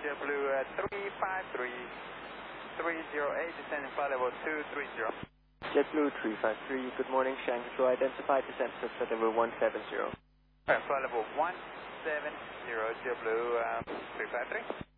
JetBlue 353, 308, descending flight level 230. JetBlue 353, good morning, Shanghai Control, identify descent to flight level 170. Flight level 170, JetBlue 353.